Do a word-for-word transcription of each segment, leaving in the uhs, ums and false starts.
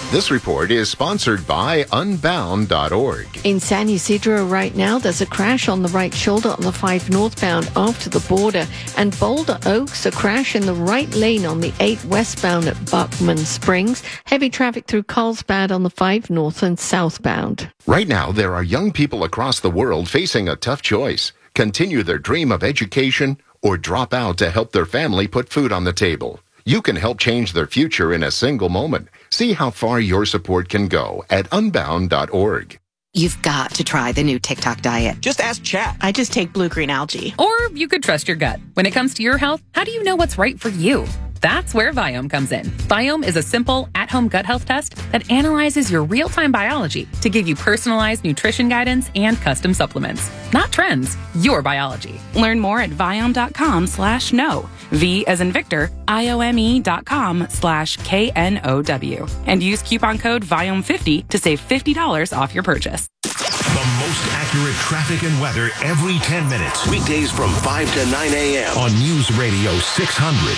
This report is sponsored by unbound dot org. In San Ysidro right now, there's a crash on the right shoulder on the five northbound after the border, and Boulder Oaks, a crash in the right lane on the eight westbound at Buckman Springs. Heavy traffic through Carlsbad on the five north and southbound. Right now, there are young people across the world facing a tough choice. Continue their dream of education or drop out to help their family put food on the table. You can help change their future in a single moment. See how far your support can go at unbound dot org. You've got to try the new TikTok diet. Just ask Chat. I just take blue-green algae. Or you could trust your gut. When it comes to your health, how do you know what's right for you? That's where Viome comes in. Viome is a simple, at-home gut health test that analyzes your real-time biology to give you personalized nutrition guidance and custom supplements. Not trends, your biology. Learn more at Viome.com slash no. V as in Victor, I-O-M-E dot com slash K N O W. And use coupon code Viome fifty to save fifty dollars off your purchase. The most accurate traffic and weather every ten minutes. Weekdays from five to nine a.m. on News Radio six hundred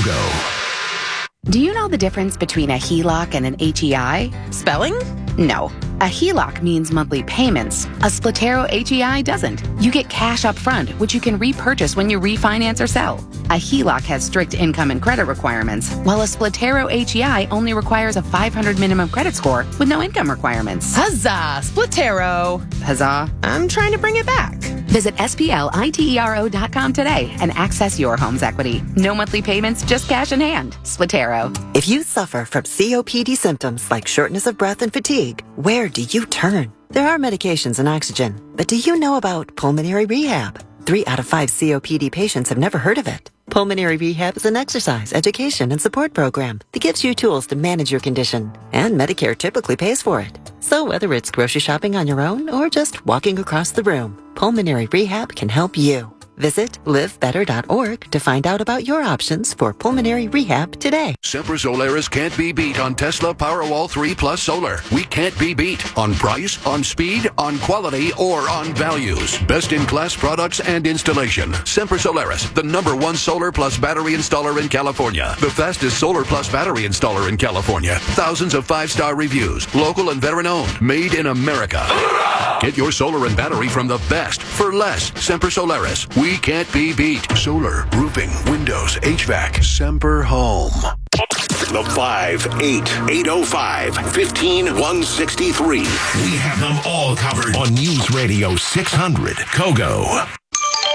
Kogo. Do you know the difference between a H E L O C and an H E I? Spelling? No. A H E L O C means monthly payments. A Splatero H E I doesn't. You get cash up front, which you can repurchase when you refinance or sell. A H E L O C has strict income and credit requirements, while a Splatero H E I only requires a five hundred minimum credit score with no income requirements. Huzzah! Splatero! Huzzah. I'm trying to bring it back. Visit S P L I T E R O dot com today and access your home's equity. No monthly payments, just cash in hand. Splatero. If you suffer from C O P D symptoms like shortness of breath and fatigue, where do you turn? There are medications and oxygen, but do you know about pulmonary rehab? Three out of five C O P D patients have never heard of it. Pulmonary rehab is an exercise, education, and support program that gives you tools to manage your condition, and Medicare typically pays for it. So whether it's grocery shopping on your own or just walking across the room, pulmonary rehab can help you. Visit live better dot org to find out about your options for pulmonary rehab today. Sempra Solaris can't be beat on Tesla Powerwall three Plus Solar. We can't be beat on price, on speed, on quality, or on values. Best-in-class products and installation. Sempra Solaris, the number one solar plus battery installer in California. The fastest solar plus battery installer in California. Thousands of five-star reviews. Local and veteran-owned. Made in America. Get your solar and battery from the best for less. Sempra Solaris. We can't be beat. Solar, roofing, windows, H V A C. Semper Home. The five eight eight oh five fifteen one sixty-three. We have them all covered on News Radio six hundred Kogo.